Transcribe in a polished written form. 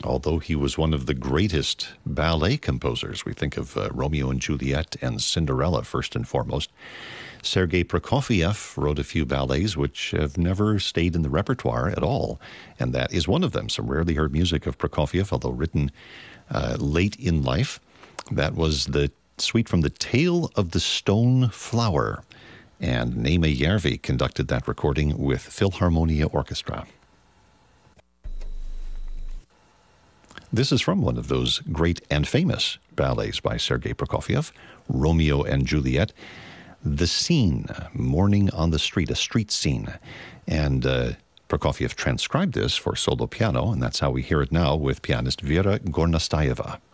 Although he was one of the greatest ballet composers, we think of Romeo and Juliet and Cinderella first and foremost. Sergei Prokofiev wrote a few ballets which have never stayed in the repertoire at all, and that is one of them. Some rarely heard music of Prokofiev, although written late in life. That was the suite from The Tale of the Stone Flower, and Naima Järvi conducted that recording with Philharmonia Orchestra. This is from one of those great and famous ballets by Sergei Prokofiev, Romeo and Juliet. The scene, Morning on the Street, a street scene. And Prokofiev transcribed this for solo piano, and that's how we hear it now with pianist Vera Gornastayeva.